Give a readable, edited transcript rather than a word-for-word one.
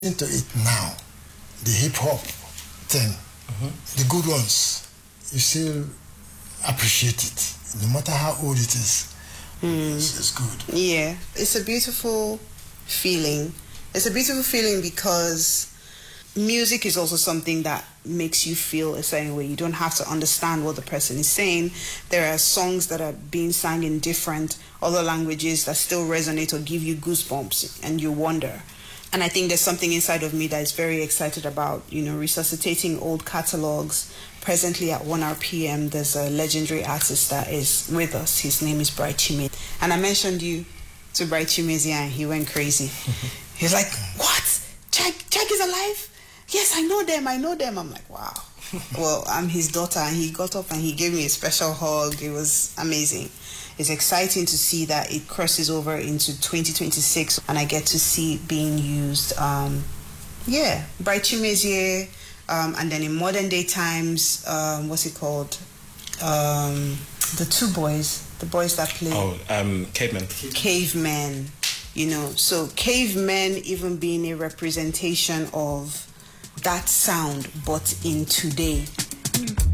into it now, the hip hop thing, the good ones, you still appreciate it, no matter how old it is. It's good. Yeah, it's a beautiful feeling. It's a beautiful feeling because music is also something that makes you feel a certain way. You don't have to understand what the person is saying. There are songs that are being sung in different other languages that still resonate or give you goosebumps, and you wonder. And I think there's something inside of me that is very excited about, resuscitating old catalogs. Presently at 1RPM, there's a legendary artist that is with us. His name is Bright Chimezi. And I mentioned you to Bright Chimezi and he went crazy. He's like, what? Check is alive? Yes, I know them. I'm like, wow. Well, I'm his daughter, and he got up and he gave me a special hug. It was amazing. It's exciting to see that it crosses over into 2026 and I get to see it being used. Bright Chimezi, and then in modern day times, what's it called? The two boys, the boys that play. Cavemen. Cavemen, so Cavemen even being a representation of that sound, but in today.